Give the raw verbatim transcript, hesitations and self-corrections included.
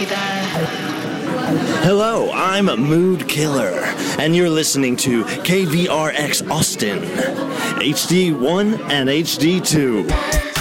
Hello, I'm Mood Killer, and you're listening to K V R X Austin, H D one and H D two.